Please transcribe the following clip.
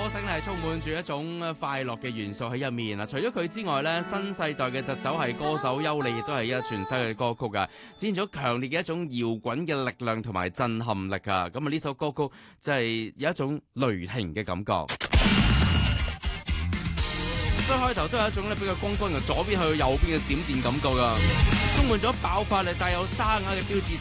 歌聲咧係充滿住一種快樂嘅元素喺入面啊！除咗佢之外咧，新世代嘅疾走係歌手優里亦都係一全新嘅歌曲啊，展現咗強烈嘅一種搖滾嘅力量同埋震撼力啊！咁啊呢首歌曲就係有一種雷霆嘅感覺。所以開頭都有一種咧比較光光由左邊去到右邊嘅閃電感覺啊，充滿咗爆發力帶有沙啞嘅標誌